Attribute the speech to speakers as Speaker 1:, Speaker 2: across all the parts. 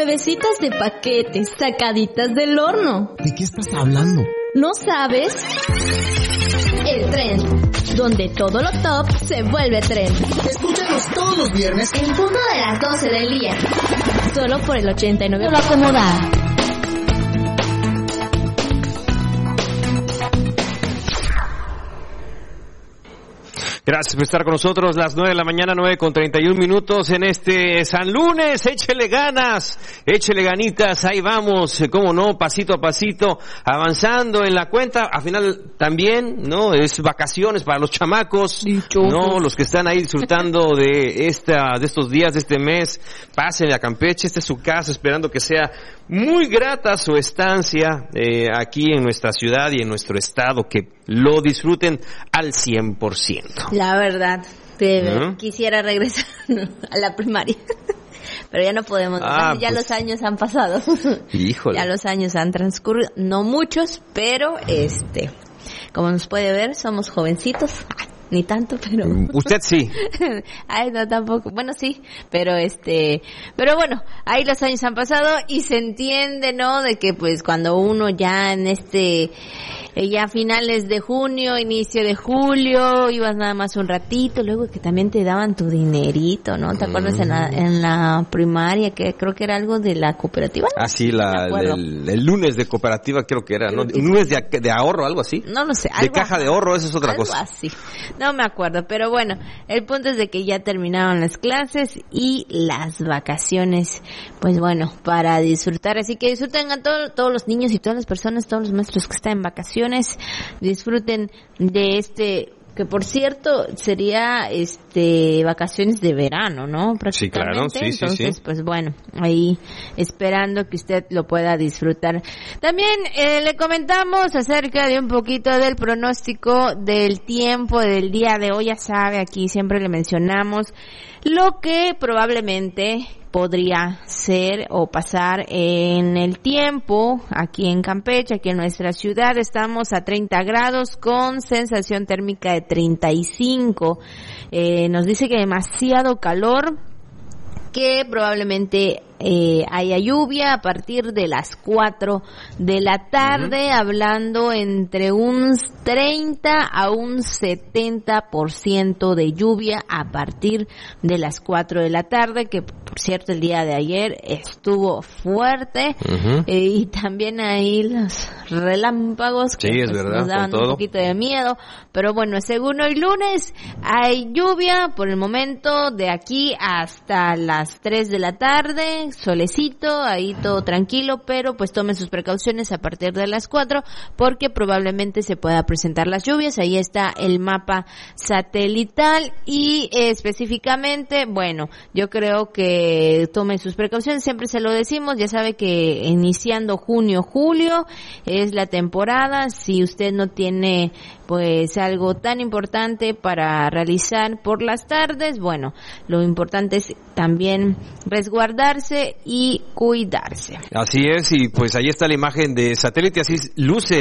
Speaker 1: nuevecitas de paquete, sacaditas del horno.
Speaker 2: ¿De qué estás hablando?
Speaker 1: ¿No sabes? El Tren, donde todo lo top se vuelve tren.
Speaker 2: Escúchanos todos los viernes
Speaker 1: en punto de las 12 del día. Solo por el 89. Lo acomodada.
Speaker 3: Gracias por estar con nosotros, las 9 de la mañana, 9:31 en este San Lunes. Échele ganas, échele ganitas, ahí vamos, cómo no, pasito a pasito, avanzando en la cuenta. Al final también, ¿no? Es vacaciones para los chamacos, ¿no? Los que están ahí disfrutando de estos días, de este mes. Pásenle a Campeche, esta es su casa, esperando que sea muy grata su estancia aquí en nuestra ciudad y en nuestro estado, que lo disfruten al 100%.
Speaker 4: La verdad, quisiera regresar a la primaria, pero ya no podemos, ya los años han pasado.
Speaker 3: Híjole.
Speaker 4: Ya los años han transcurrido, no muchos, pero como nos puede ver, somos jovencitos. Ni tanto, pero...
Speaker 3: Usted sí.
Speaker 4: Ay, no, tampoco. Bueno, sí, pero bueno, ahí los años han pasado y se entiende, ¿no? De que pues cuando uno ya en ya finales de junio, inicio de julio, ibas nada más un ratito, luego que también te daban tu dinerito, ¿no? ¿Te acuerdas en la primaria, que creo que era algo de la cooperativa?
Speaker 3: Ah, sí, el lunes de cooperativa creo que era, ¿no? Un lunes de ahorro, algo así.
Speaker 4: No sé.
Speaker 3: De caja de ahorro, eso es otra cosa.
Speaker 4: Algo así. No me acuerdo, pero bueno, el punto es de que ya terminaron las clases y las vacaciones, pues bueno, para disfrutar. Así que disfruten a todos los niños y todas las personas, todos los maestros que están en vacaciones, disfruten de que por cierto sería vacaciones de verano, ¿no?
Speaker 3: Sí, claro, sí.
Speaker 4: Entonces, pues bueno, ahí esperando que usted lo pueda disfrutar. También le comentamos acerca de un poquito del pronóstico del tiempo del día de hoy. Ya sabe, aquí siempre le mencionamos lo que probablemente podría ser o pasar en el tiempo aquí en Campeche, aquí en nuestra ciudad. Estamos a 30 grados con sensación térmica de 35. Nos dice que demasiado calor, que probablemente haya lluvia a partir de las 4 de la tarde, hablando entre un 30 a un 70% de lluvia a partir de las 4 de la tarde, que por cierto el día de ayer estuvo fuerte, y también ahí los relámpagos que
Speaker 3: es verdad,
Speaker 4: nos daban un poquito de miedo, pero bueno, según hoy lunes hay lluvia por el momento de aquí hasta las 3 de la tarde, solecito, ahí todo tranquilo, pero pues tomen sus precauciones a partir de las 4 porque probablemente se pueda presentar las lluvias. Ahí está el mapa satelital y específicamente, bueno, yo creo que tomen sus precauciones, siempre se lo decimos, ya sabe que iniciando junio, julio es la temporada. Si usted no tiene pues algo tan importante para realizar por las tardes, bueno, lo importante es también resguardarse y cuidarse.
Speaker 3: Así es, y pues ahí está la imagen de satélite, así luce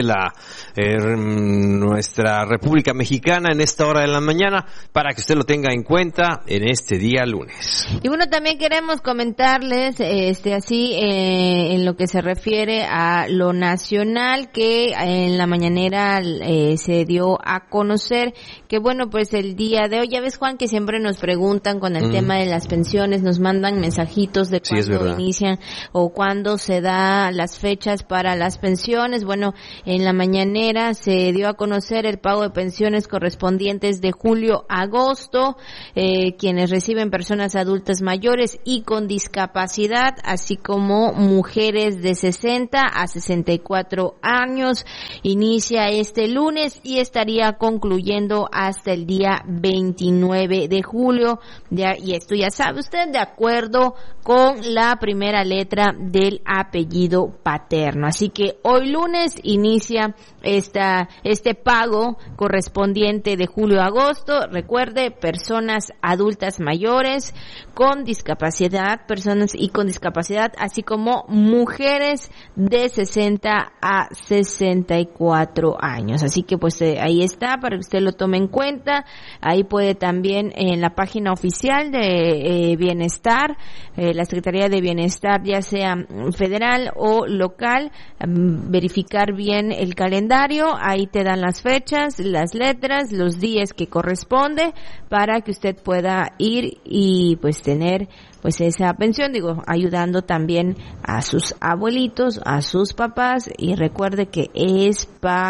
Speaker 3: nuestra República Mexicana en esta hora de la mañana, para que usted lo tenga en cuenta en este día lunes.
Speaker 4: Y bueno, también queremos comentarles, en lo que se refiere a lo nacional, que en la mañanera se dio a conocer que bueno, pues el día de hoy, ya ves, Juan, que siempre nos preguntan con el tema de las pensiones, nos mandan mensajitos de cuándo inician o cuándo se da las fechas para las pensiones. Bueno, en la mañanera se dio a conocer el pago de pensiones correspondientes de julio a agosto, quienes reciben personas adultas mayores y con discapacidad, así como mujeres de 60 a 64 años. Inicia este lunes y estaría concluyendo hasta el día 29 de julio. Y esto ya sabe usted, de acuerdo con la primera letra del apellido paterno. Así que hoy lunes inicia este pago correspondiente de julio a agosto. Recuerde, personas adultas mayores con discapacidad, personas y con discapacidad, así como mujeres de 60 a 64 años. Así que pues ahí está para que usted lo tome en cuenta. Ahí puede también en la página oficial de Bienestar, la Secretaría de Bienestar, ya sea federal o local, verificar bien el calendario. Ahí te dan las fechas, las letras, los días que corresponde para que usted pueda ir y pues tener pues esa pensión, ayudando también a sus abuelitos, a sus papás, y recuerde que es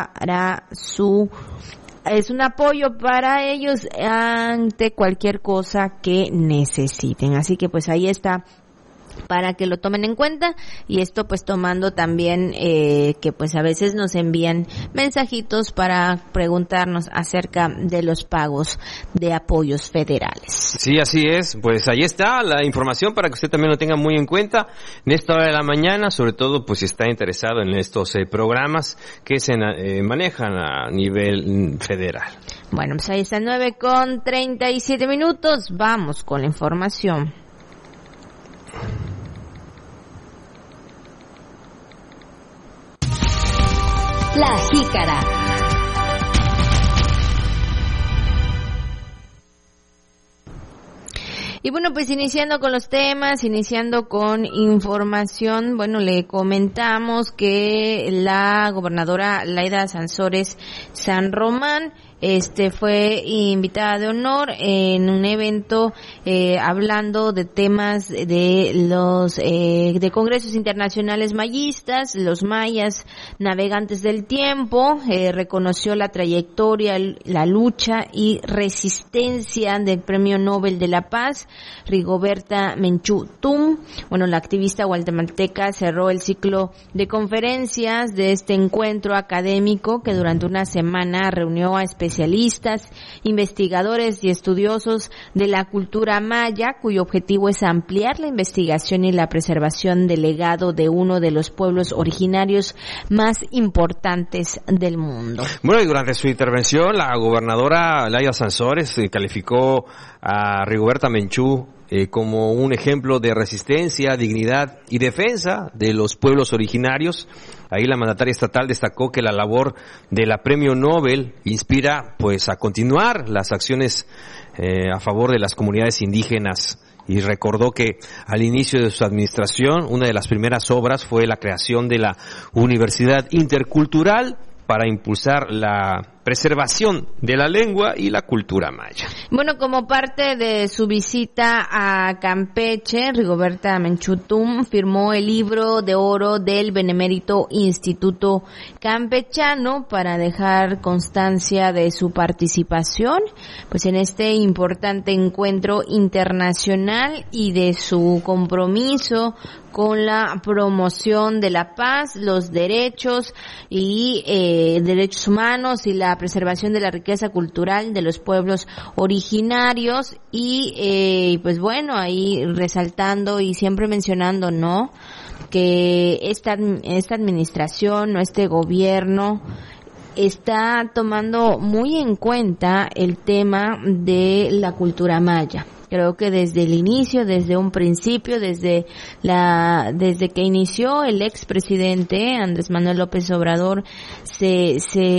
Speaker 4: un apoyo para ellos ante cualquier cosa que necesiten. Así que pues ahí está, para que lo tomen en cuenta, y esto pues tomando también que pues a veces nos envían mensajitos para preguntarnos acerca de los pagos de apoyos federales.
Speaker 3: Sí, así es, pues ahí está la información para que usted también lo tenga muy en cuenta en esta hora de la mañana, sobre todo pues si está interesado en estos programas que se manejan a nivel federal.
Speaker 4: Bueno, pues ahí está 9:37, vamos con la información.
Speaker 1: La Jícara.
Speaker 4: Y bueno, pues iniciando con los temas, iniciando con información, bueno, le comentamos que la gobernadora Laida Sansores San Román fue invitada de honor en un evento hablando de temas de los de congresos internacionales mayistas, los mayas navegantes del tiempo. Reconoció la trayectoria, la lucha y resistencia del Premio Nobel de la Paz, Rigoberta Menchú Tum. Bueno, la activista guatemalteca cerró el ciclo de conferencias de este encuentro académico que durante una semana reunió a especialistas, investigadores y estudiosos de la cultura maya, cuyo objetivo es ampliar la investigación y la preservación del legado de uno de los pueblos originarios más importantes del mundo.
Speaker 3: Bueno, y durante su intervención, la gobernadora Laida Sansores calificó a Rigoberta Menchú como un ejemplo de resistencia, dignidad y defensa de los pueblos originarios. Ahí la mandataria estatal destacó que la labor de la Premio Nobel inspira pues a continuar las acciones a favor de las comunidades indígenas, y recordó que al inicio de su administración una de las primeras obras fue la creación de la Universidad Intercultural para impulsar la preservación de la lengua y la cultura maya.
Speaker 4: Bueno, como parte de su visita a Campeche, Rigoberta Menchú Tum firmó el libro de oro del Benemérito Instituto Campechano para dejar constancia de su participación pues en este importante encuentro internacional y de su compromiso con la promoción de la paz, los derechos y derechos humanos y la preservación de la riqueza cultural de los pueblos originarios, y pues bueno, ahí resaltando y siempre mencionando, ¿no?, que esta administración o este gobierno está tomando muy en cuenta el tema de la cultura maya. Creo que desde el inicio, desde un principio, desde que inició el expresidente Andrés Manuel López Obrador, se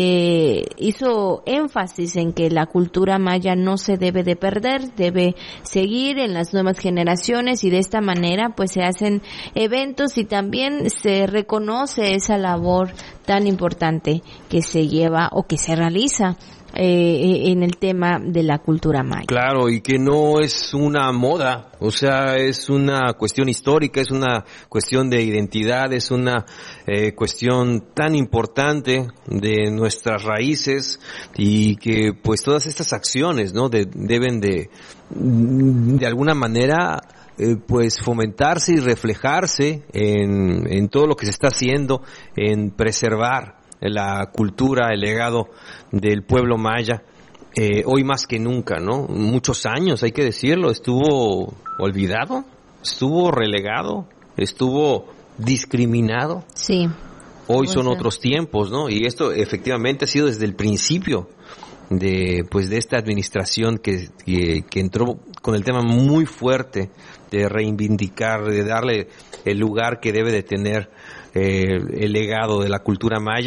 Speaker 4: hizo énfasis en que la cultura maya no se debe de perder, debe seguir en las nuevas generaciones, y de esta manera pues se hacen eventos y también se reconoce esa labor tan importante que se lleva o que se realiza en el tema de la cultura maya.
Speaker 3: Claro, y que no es una moda, o sea, es una cuestión histórica, es una cuestión de identidad, es una cuestión tan importante de nuestras raíces, y que pues todas estas acciones, ¿no?, deben de alguna manera pues fomentarse y reflejarse en todo lo que se está haciendo en preservar la cultura, el legado del pueblo maya, hoy más que nunca, ¿no? Muchos años, hay que decirlo, estuvo olvidado, estuvo relegado, estuvo discriminado.
Speaker 4: Sí.
Speaker 3: Hoy son otros tiempos, ¿no? Y esto efectivamente ha sido desde el principio de esta administración que entró con el tema muy fuerte de reivindicar, de darle el lugar que debe de tener el legado de la cultura maya.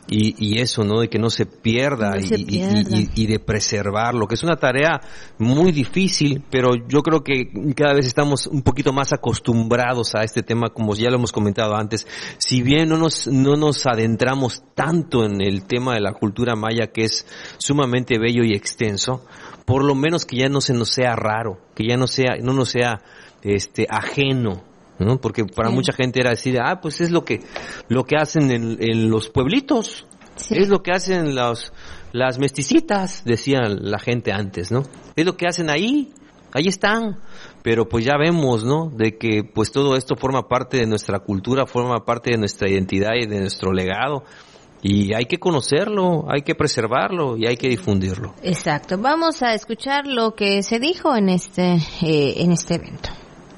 Speaker 3: y eso, ¿no? De que no se pierda, y de preservarlo, que es una tarea muy difícil, pero yo creo que cada vez estamos un poquito más acostumbrados a este tema, como ya lo hemos comentado antes. Si bien no nos adentramos tanto en el tema de la cultura maya, que es sumamente bello y extenso, por lo menos que ya no se nos sea raro, que ya no nos sea ajeno, ¿no? Porque para mucha gente era decir, pues es lo que hacen en los pueblitos, es lo que hacen las mesticitas, decía la gente antes, ¿no? Es lo que hacen ahí están. Pero pues ya vemos, ¿no? De que pues todo esto forma parte de nuestra cultura, forma parte de nuestra identidad y de nuestro legado. Y hay que conocerlo, hay que preservarlo y hay que difundirlo.
Speaker 4: Exacto. Vamos a escuchar lo que se dijo en este evento.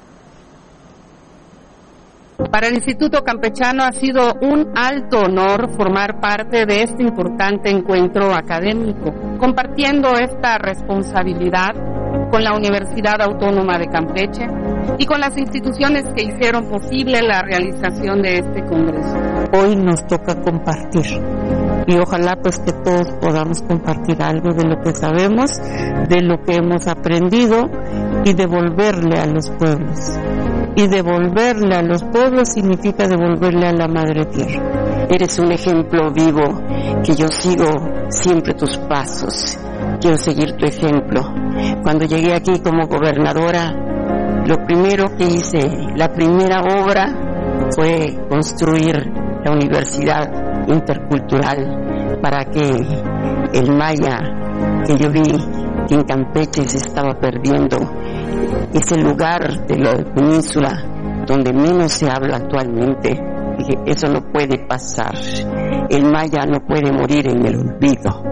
Speaker 5: Para el Instituto Campechano ha sido un alto honor formar parte de este importante encuentro académico, compartiendo esta responsabilidad con la Universidad Autónoma de Campeche y con las instituciones que hicieron posible la realización de este congreso.
Speaker 6: Hoy nos toca compartir y ojalá pues que todos podamos compartir algo de lo que sabemos, de lo que hemos aprendido y devolverle a los pueblos. Y devolverle a los pueblos significa devolverle a la madre tierra.
Speaker 7: Eres un ejemplo vivo, que yo sigo siempre tus pasos. Quiero seguir tu ejemplo. Cuando llegué aquí como gobernadora, lo primero que hice, la primera obra, fue construir la Universidad Intercultural para que el maya que yo vi que en Campeche se estaba perdiendo, ese lugar de la península donde menos se habla actualmente, dije, eso no puede pasar. El maya no puede morir en el olvido.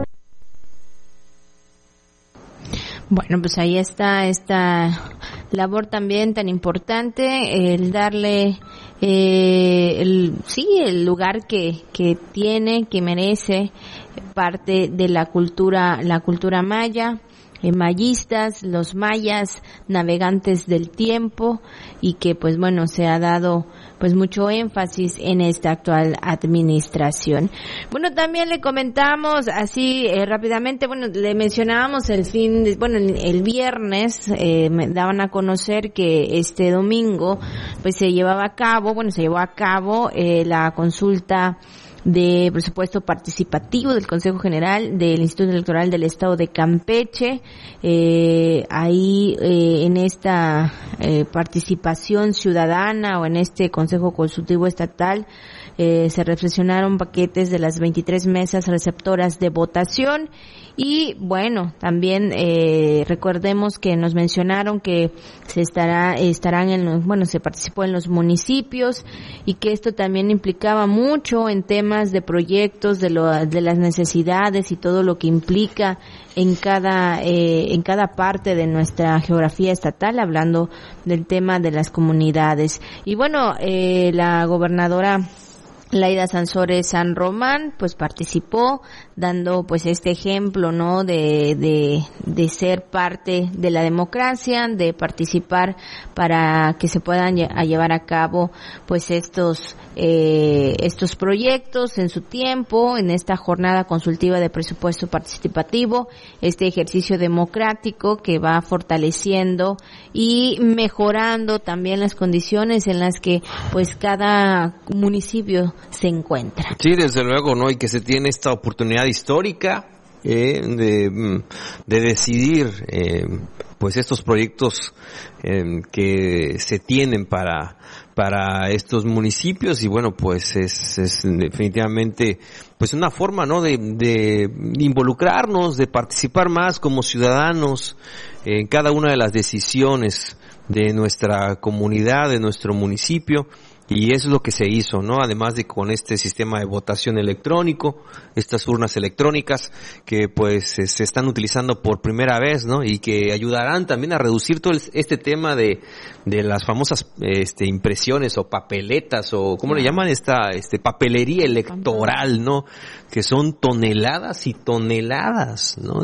Speaker 4: Bueno, pues ahí está esta labor también tan importante, el darle el lugar que tiene, que merece parte de la cultura maya. Mayistas, los mayas, navegantes del tiempo, y que pues bueno, se ha dado pues mucho énfasis en esta actual administración. Bueno, también le comentamos así rápidamente, bueno, le mencionábamos el viernes, me daban a conocer que este domingo pues se llevó a cabo la consulta de presupuesto participativo del Consejo General del Instituto Electoral del Estado de Campeche. En esta participación ciudadana o en este Consejo Consultivo Estatal se reflexionaron paquetes de las 23 mesas receptoras de votación. Y bueno, también recordemos que nos mencionaron que se participó en los municipios, y que esto también implicaba mucho en temas de proyectos, de las necesidades y todo lo que implica en cada parte de nuestra geografía estatal, hablando del tema de las comunidades. Y bueno, la gobernadora Laida Sansores San Román pues participó, dando pues este ejemplo, ¿no? de ser parte de la democracia, de participar para que se puedan llevar a cabo pues estos proyectos en su tiempo, en esta jornada consultiva de presupuesto participativo, este ejercicio democrático que va fortaleciendo y mejorando también las condiciones en las que pues cada municipio se encuentra.
Speaker 3: Sí, desde luego, ¿no? Y que se tiene esta oportunidad histórica de decidir pues estos proyectos que se tienen para estos municipios. Y bueno, pues es definitivamente pues una forma, ¿no? de involucrarnos, de participar más como ciudadanos en cada una de las decisiones de nuestra comunidad, de nuestro municipio. Y eso es lo que se hizo, ¿no? Además de con este sistema de votación electrónico, estas urnas electrónicas que pues se están utilizando por primera vez, ¿no? Y que ayudarán también a reducir todo este tema de las famosas impresiones o papeletas, o ¿cómo le llaman? Papelería electoral, ¿no? Que son toneladas y toneladas, ¿no?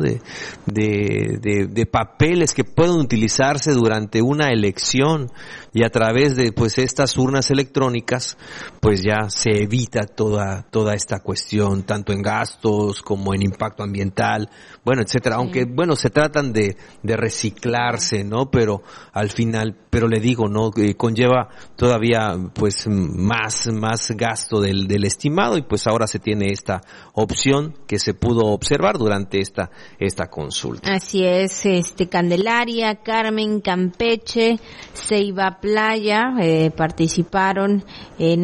Speaker 3: de papeles que pueden utilizarse durante una elección, y a través de pues estas urnas electrónicas electrónicas, pues ya se evita toda esta cuestión, tanto en gastos como en impacto ambiental, bueno, etcétera. Aunque, bueno, se tratan de reciclarse, ¿no? Pero al final, pero le digo, ¿no? Conlleva todavía, pues, más gasto del estimado, y pues ahora se tiene esta opción que se pudo observar durante esta consulta.
Speaker 4: Así es, Candelaria, Carmen, Campeche, Ceiba Playa, participaron en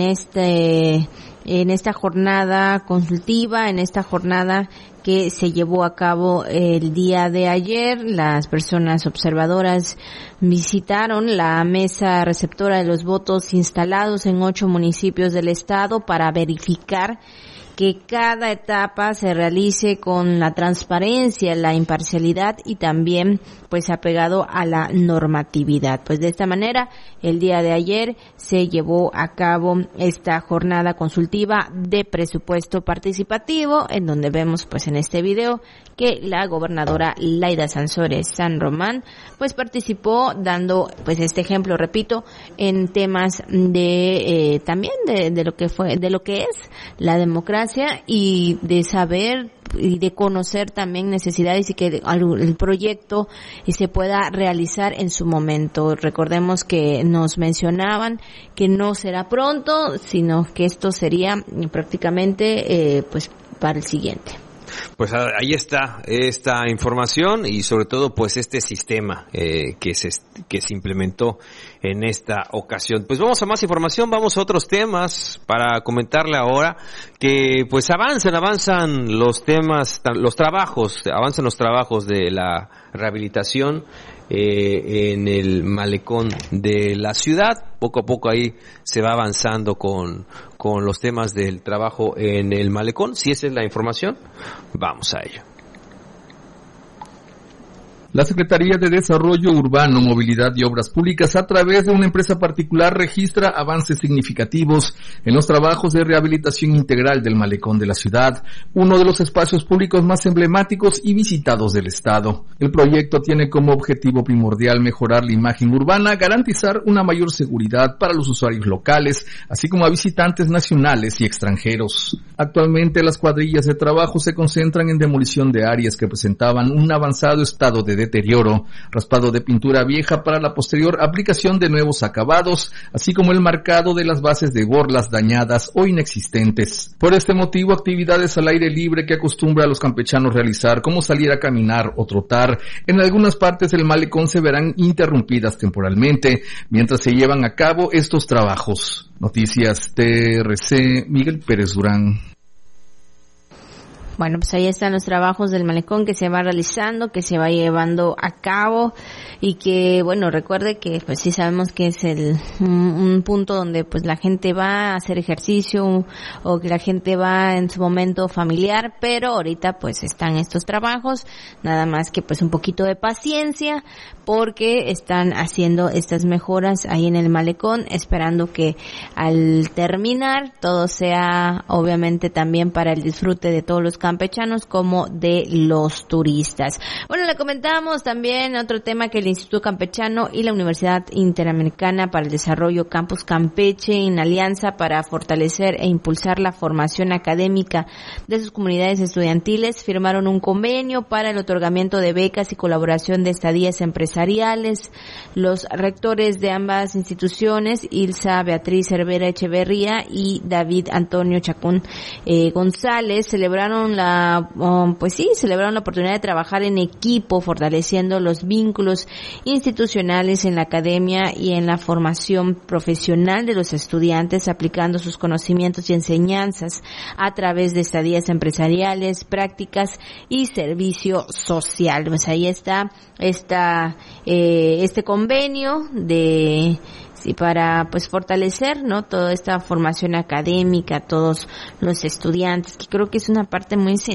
Speaker 4: esta jornada consultiva, en esta jornada que se llevó a cabo el día de ayer. Las personas observadoras visitaron la mesa receptora de los votos instalados en 8 municipios del estado para verificar que cada etapa se realice con la transparencia, la imparcialidad y también pues apegado a la normatividad. Pues de esta manera, el día de ayer se llevó a cabo esta jornada consultiva de presupuesto participativo, en donde vemos pues en este video que la gobernadora Laida Sansores San Román pues participó dando pues este ejemplo, repito, en temas de también de lo que es la democracia y de saber y de conocer también necesidades y que el proyecto se pueda realizar en su momento. Recordemos que nos mencionaban que no será pronto, sino que esto sería prácticamente pues para el siguiente.
Speaker 3: Pues ahí está esta información y sobre todo pues este sistema que se implementó en esta ocasión. Pues vamos a más información, vamos a otros temas para comentarle ahora que pues avanzan los trabajos de la rehabilitación en el malecón de la ciudad. Poco a poco ahí se va avanzando con los temas del trabajo en el malecón. Si esa es la información, vamos a ello.
Speaker 8: La Secretaría de Desarrollo Urbano, Movilidad y Obras Públicas, a través de una empresa particular, registra avances significativos en los trabajos de rehabilitación integral del malecón de la ciudad, uno de los espacios públicos más emblemáticos y visitados del Estado. El proyecto tiene como objetivo primordial mejorar la imagen urbana, garantizar una mayor seguridad para los usuarios locales, así como a visitantes nacionales y extranjeros. Actualmente, las cuadrillas de trabajo se concentran en demolición de áreas que presentaban un avanzado estado de deterioro, raspado de pintura vieja para la posterior aplicación de nuevos acabados, así como el marcado de las bases de borlas dañadas o inexistentes. Por este motivo, actividades al aire libre que acostumbra a los campechanos realizar, como salir a caminar o trotar, en algunas partes del malecón se verán interrumpidas temporalmente, mientras se llevan a cabo estos trabajos. Noticias TRC, Miguel Pérez Durán.
Speaker 4: Bueno, pues ahí están los trabajos del malecón que se va realizando, que se va llevando a cabo y que, bueno, recuerde que pues sí sabemos que es un punto donde pues la gente va a hacer ejercicio o que la gente va en su momento familiar, pero ahorita pues están estos trabajos, nada más que pues un poquito de paciencia porque están haciendo estas mejoras ahí en el malecón, esperando que al terminar todo sea obviamente también para el disfrute de todos los campechanos como de los turistas. Bueno, le comentábamos también otro tema que el Instituto Campechano y la Universidad Interamericana para el Desarrollo Campus Campeche, en alianza para fortalecer e impulsar la formación académica de sus comunidades estudiantiles, firmaron un convenio para el otorgamiento de becas y colaboración de estadías empresariales. Los rectores de ambas instituciones, Ilsa Beatriz Cervera Echeverría y David Antonio Chacón González, celebraron la oportunidad de trabajar en equipo, fortaleciendo los vínculos institucionales en la academia y en la formación profesional de los estudiantes, aplicando sus conocimientos y enseñanzas a través de estadías empresariales, prácticas y servicio social. Pues ahí está este convenio para pues fortalecer, ¿no?, toda esta formación académica, todos los estudiantes, que creo que es una parte muy